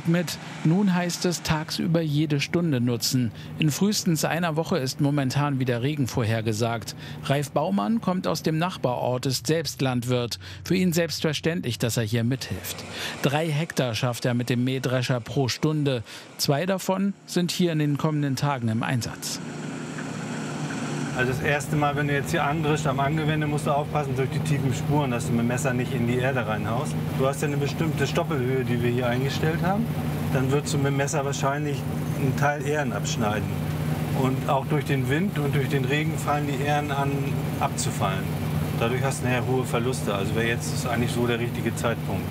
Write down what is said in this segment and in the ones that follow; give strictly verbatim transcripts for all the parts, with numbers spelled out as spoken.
kriegt mit, nun heißt es tagsüber jede Stunde nutzen. In frühestens einer Woche ist momentan wieder Regen vorhergesagt. Ralf Baumann kommt aus dem Nachbarort, ist selbst Landwirt. Für ihn selbstverständlich, dass er hier mithilft. Drei Hektar schafft er mit dem Mähdrescher pro Stunde. Zwei davon sind hier in den kommenden Tagen im Einsatz. Also das erste Mal, wenn du jetzt hier andrischst am Angewende, musst du aufpassen durch die tiefen Spuren, dass du mit dem Messer nicht in die Erde reinhaust. Du hast ja eine bestimmte Stoppelhöhe, die wir hier eingestellt haben. Dann würdest du mit dem Messer wahrscheinlich einen Teil Ähren abschneiden. Und auch durch den Wind und durch den Regen fangen die Ähren an abzufallen. Dadurch hast du nachher hohe Verluste. Also wäre jetzt eigentlich so der richtige Zeitpunkt.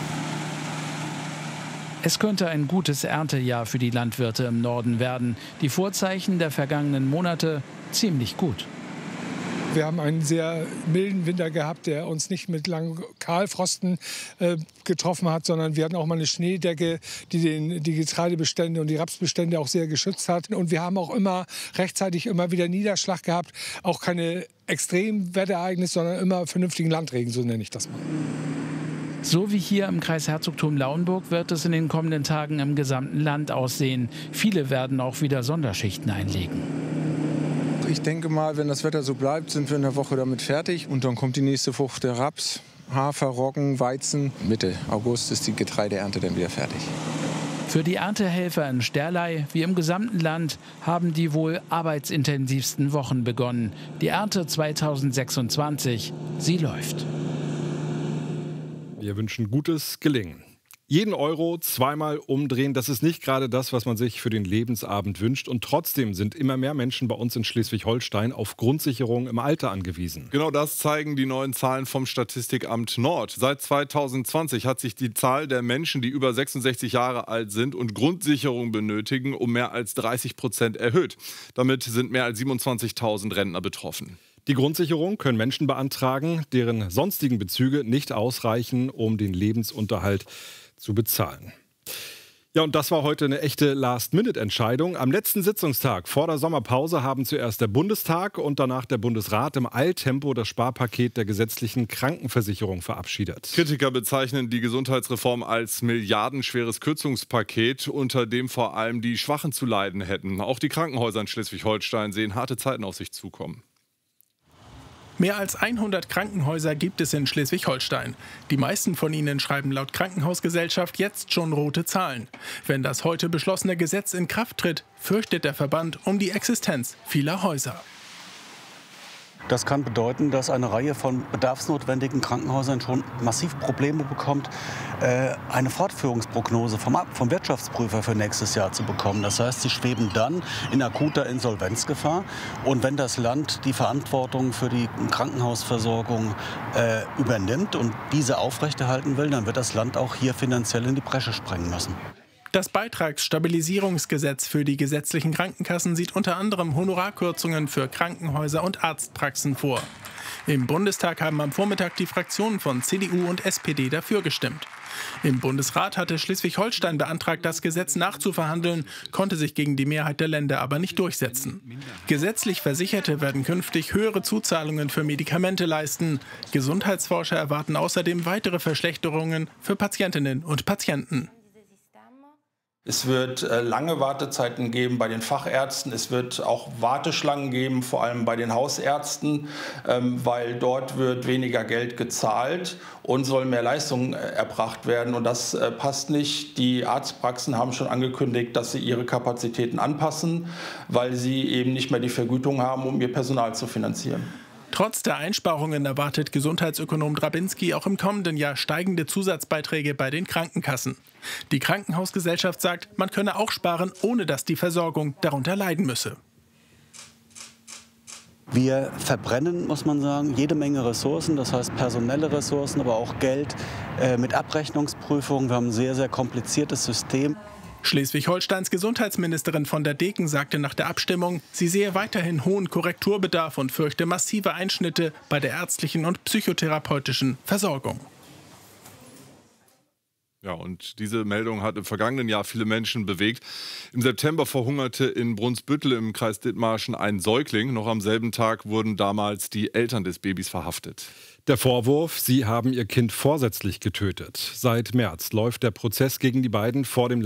Es könnte ein gutes Erntejahr für die Landwirte im Norden werden. Die Vorzeichen der vergangenen Monate ziemlich gut. Wir haben einen sehr milden Winter gehabt, der uns nicht mit langen Kahlfrosten äh, getroffen hat, sondern wir hatten auch mal eine Schneedecke, die den, die Getreidebestände und die Rapsbestände auch sehr geschützt hat. Und wir haben auch immer rechtzeitig immer wieder Niederschlag gehabt, auch keine Extremwetterereignisse, sondern immer vernünftigen Landregen, so nenne ich das mal. So wie hier im Kreis Herzogtum Lauenburg wird es in den kommenden Tagen im gesamten Land aussehen. Viele werden auch wieder Sonderschichten einlegen. Ich denke mal, wenn das Wetter so bleibt, sind wir in der Woche damit fertig. Und dann kommt die nächste Frucht der Raps, Hafer, Roggen, Weizen. Mitte August ist die Getreideernte dann wieder fertig. Für die Erntehelfer in Sterlei wie im gesamten Land haben die wohl arbeitsintensivsten Wochen begonnen. Die Ernte zweitausendsechsundzwanzig, sie läuft. Wir wünschen gutes Gelingen. Jeden Euro zweimal umdrehen, das ist nicht gerade das, was man sich für den Lebensabend wünscht. Und trotzdem sind immer mehr Menschen bei uns in Schleswig-Holstein auf Grundsicherung im Alter angewiesen. Genau das zeigen die neuen Zahlen vom Statistikamt Nord. Seit zweitausendzwanzig hat sich die Zahl der Menschen, die über sechsundsechzig Jahre alt sind und Grundsicherung benötigen, um mehr als dreißig Prozent erhöht. Damit sind mehr als siebenundzwanzigtausend Rentner betroffen. Die Grundsicherung können Menschen beantragen, deren sonstigen Bezüge nicht ausreichen, um den Lebensunterhalt zu bezahlen. Ja, und das war heute eine echte Last-Minute-Entscheidung. Am letzten Sitzungstag vor der Sommerpause haben zuerst der Bundestag und danach der Bundesrat im Eiltempo das Sparpaket der gesetzlichen Krankenversicherung verabschiedet. Kritiker bezeichnen die Gesundheitsreform als milliardenschweres Kürzungspaket, unter dem vor allem die Schwachen zu leiden hätten. Auch die Krankenhäuser in Schleswig-Holstein sehen harte Zeiten auf sich zukommen. Mehr als hundert Krankenhäuser gibt es in Schleswig-Holstein. Die meisten von ihnen schreiben laut Krankenhausgesellschaft jetzt schon rote Zahlen. Wenn das heute beschlossene Gesetz in Kraft tritt, fürchtet der Verband um die Existenz vieler Häuser. Das kann bedeuten, dass eine Reihe von bedarfsnotwendigen Krankenhäusern schon massiv Probleme bekommt, eine Fortführungsprognose vom, vom Wirtschaftsprüfer für nächstes Jahr zu bekommen. Das heißt, sie schweben dann in akuter Insolvenzgefahr. Und wenn das Land die Verantwortung für die Krankenhausversorgung äh, übernimmt und diese aufrechterhalten will, dann wird das Land auch hier finanziell in die Bresche springen müssen. Das Beitragsstabilisierungsgesetz für die gesetzlichen Krankenkassen sieht unter anderem Honorarkürzungen für Krankenhäuser und Arztpraxen vor. Im Bundestag haben am Vormittag die Fraktionen von C D U und S P D dafür gestimmt. Im Bundesrat hatte Schleswig-Holstein beantragt, das Gesetz nachzuverhandeln, konnte sich gegen die Mehrheit der Länder aber nicht durchsetzen. Gesetzlich Versicherte werden künftig höhere Zuzahlungen für Medikamente leisten. Gesundheitsforscher erwarten außerdem weitere Verschlechterungen für Patientinnen und Patienten. Es wird äh, lange Wartezeiten geben bei den Fachärzten. Es wird auch Warteschlangen geben, vor allem bei den Hausärzten, ähm, weil dort wird weniger Geld gezahlt und soll mehr Leistung äh, erbracht werden. Und das äh, passt nicht. Die Arztpraxen haben schon angekündigt, dass sie ihre Kapazitäten anpassen, weil sie eben nicht mehr die Vergütung haben, um ihr Personal zu finanzieren. Trotz der Einsparungen erwartet Gesundheitsökonom Drabinski auch im kommenden Jahr steigende Zusatzbeiträge bei den Krankenkassen. Die Krankenhausgesellschaft sagt, man könne auch sparen, ohne dass die Versorgung darunter leiden müsse. Wir verbrennen, muss man sagen, jede Menge Ressourcen, das heißt personelle Ressourcen, aber auch Geld äh, mit Abrechnungsprüfungen. Wir haben ein sehr, sehr kompliziertes System. Schleswig-Holsteins Gesundheitsministerin von der Deken sagte nach der Abstimmung, sie sehe weiterhin hohen Korrekturbedarf und fürchte massive Einschnitte bei der ärztlichen und psychotherapeutischen Versorgung. Ja, und diese Meldung hat im vergangenen Jahr viele Menschen bewegt. Im September verhungerte in Brunsbüttel im Kreis Dithmarschen ein Säugling. Noch am selben Tag wurden damals die Eltern des Babys verhaftet. Der Vorwurf, sie haben ihr Kind vorsätzlich getötet. Seit März läuft der Prozess gegen die beiden vor dem